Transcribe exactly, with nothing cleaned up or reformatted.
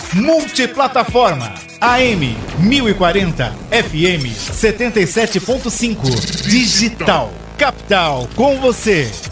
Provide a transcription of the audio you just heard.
Multiplataforma. A M mil e quarenta, F M setenta e sete ponto cinco. Digital. Capital com você.